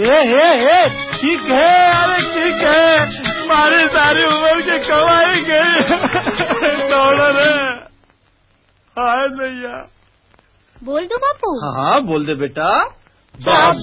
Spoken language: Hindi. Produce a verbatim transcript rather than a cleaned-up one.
ए, ए, ए, ठीक है, अरे ठीक है, हमारी सारी उम्र की कमाई गई डॉलर है। हाय भैया। बोल दो बापू। हाँ हाँ बोल दे बेटा।